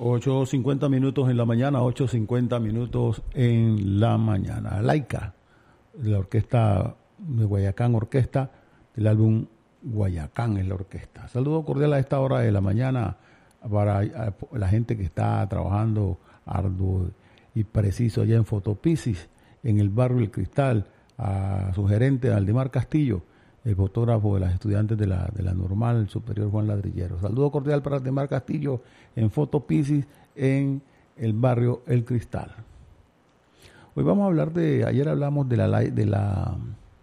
8:50 minutos en la mañana, 8:50 minutos en la mañana. Laika, de la orquesta de Guayacán Orquesta, del álbum Guayacán es la orquesta. Saludo cordial a esta hora de la mañana para la gente que está trabajando arduo y preciso allá en Fotopisis, en el barrio El Cristal, a su gerente Aldemar Castillo, el fotógrafo de las estudiantes de la Normal Superior Juan Ladrillero. Saludo cordial para Aldemar Castillo en Fotopisis, en el barrio El Cristal. Hoy vamos a hablar ayer hablamos de la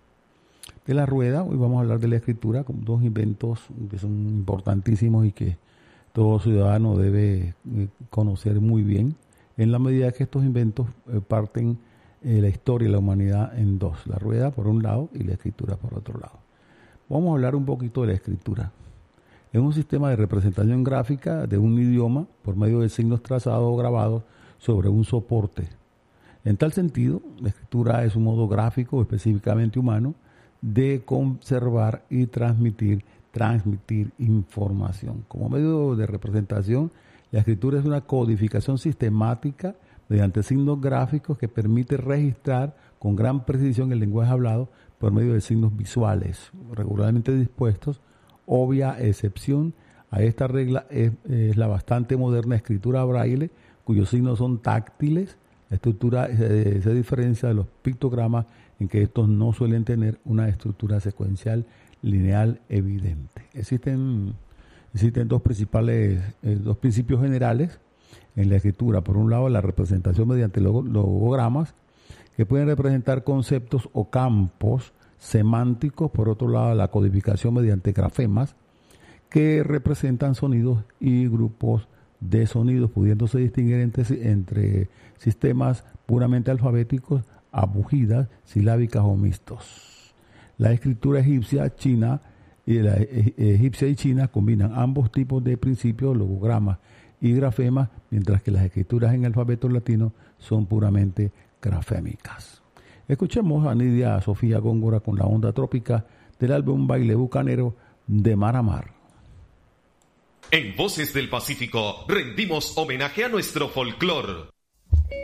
rueda, hoy vamos a hablar de la escritura, con dos inventos que son importantísimos y que todo ciudadano debe conocer muy bien, en la medida que estos inventos parten la historia de la humanidad en dos, la rueda por un lado y la escritura por otro lado. Vamos a hablar un poquito de la escritura. Es un sistema de representación gráfica de un idioma por medio de signos trazados o grabados sobre un soporte. En tal sentido, la escritura es un modo gráfico específicamente humano de conservar y transmitir información. Como medio de representación, la escritura es una codificación sistemática mediante signos gráficos que permite registrar con gran precisión el lenguaje hablado por medio de signos visuales regularmente dispuestos. Obvia excepción a esta regla es la bastante moderna escritura braille, cuyos signos son táctiles. La estructura se diferencia de los pictogramas en que estos no suelen tener una estructura secuencial lineal evidente. Existen dos principios generales en la escritura. Por un lado, la representación mediante logogramas, que pueden representar conceptos o campos semánticos. Por otro lado, la codificación mediante grafemas, que representan sonidos y grupos de sonidos, pudiéndose distinguir entre sistemas puramente alfabéticos, abugidas, silábicas o mixtos. La escritura egipcia, china y la egipcia y china combinan ambos tipos de principios, logogramas y grafemas, mientras que las escrituras en alfabeto latino son puramente grafémicas. Escuchemos a Nidia Sofía Góngora con la onda trópica del álbum Baile Bucanero de Mar a Mar. En Voces del Pacífico rendimos homenaje a nuestro folclor.